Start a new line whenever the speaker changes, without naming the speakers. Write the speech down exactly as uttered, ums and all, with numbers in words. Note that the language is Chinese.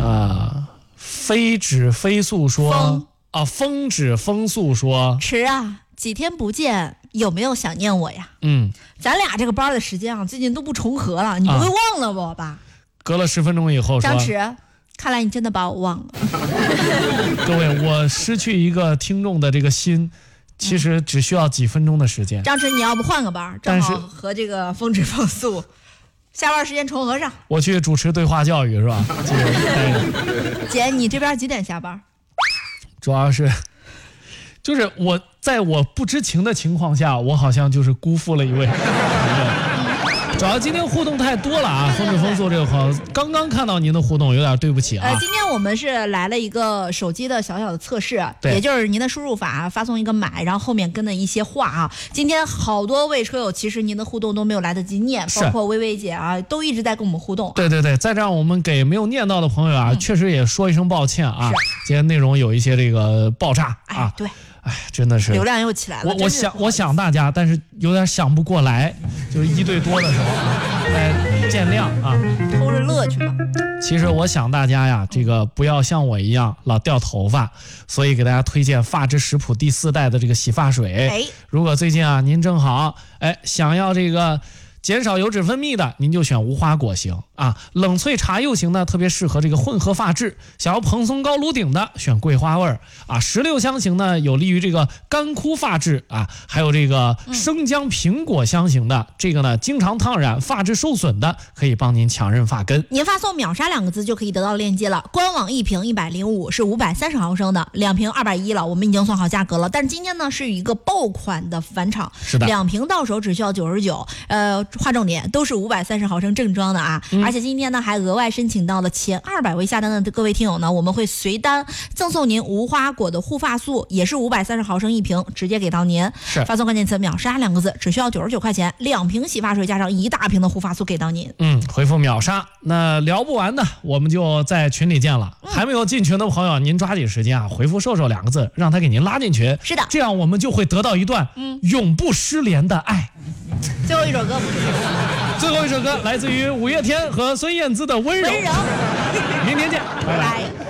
啊，非脂非素说啊，风止风素说，
迟啊，几天不见，有没有想念我呀？
嗯，
咱俩这个班的时间啊，最近都不重合了，你不会忘了我吧？啊、
隔了十分钟以后说，
张弛，看来你真的把我忘了。
各位，我失去一个听众的这个心，其实只需要几分钟的时间。
张弛，你要不换个班，正好和这个风止风素下班时间重合上。
我去主持对话教育是吧？
姐，你这边几点下班？
主要是，就是我在我不知情的情况下，我好像就是辜负了一位朋友。主要今天互动太多了啊，风止风素这个朋友刚刚看到您的互动，有点对不起啊。
呃，今天我们是来了一个手机的小小的测试，也就是您的输入法发送一个买，然后后面跟的一些话啊。今天好多位车友，其实您的互动都没有来得及念，包括薇薇姐啊，都一直在跟我们互动、啊。
对对对，再让我们给没有念到的朋友啊，嗯、确实也说一声抱歉啊。今天内容有一些这个爆炸啊。
哎，对。
哎，真的是
流量又起来了。
我我想我想大家，但是有点想不过来，就是一对多的时候，哎，见谅啊，
偷着乐去吧。
其实我想大家呀，这个不要像我一样老掉头发，所以给大家推荐发质食谱第四代的这个洗发水。
哎，
如果最近啊您正好哎想要这个减少油脂分泌的，您就选无花果型啊，冷萃茶柚型呢特别适合这个混合发质，想要蓬松高颅顶的选桂花味儿啊，石榴香型呢有利于这个干枯发质啊，还有这个生姜苹果香型的、嗯、这个呢经常烫染发质受损的，可以帮您强韧发根。
您发送秒杀两个字就可以得到链接了，官网一瓶一百零五是五百三十毫升的，两瓶二百一了，我们已经算好价格了，但是今天呢是一个爆款的返场，
是的，
两瓶到手只需要九十九，呃划重点都是五百三十毫升正装的啊、嗯、而且今天呢还额外申请到了前二百位下单的各位听友呢，我们会随单赠送您无花果的护发素，也是五百三十毫升一瓶，直接给到您。
是
发送关键词秒杀两个字，只需要九十九块钱，两瓶洗发水加上一大瓶的护发素给到您。
嗯，回复秒杀。那聊不完的我们就在群里见了、嗯、还没有进群的朋友，您抓紧时间啊，回复瘦瘦两个字，让他给您拉进群。
是的，
这样我们就会得到一段嗯永不失联的爱。
最后一首歌不是
最后一首歌来自于五月天和孙燕姿的温柔。
温柔。
明天见，拜拜。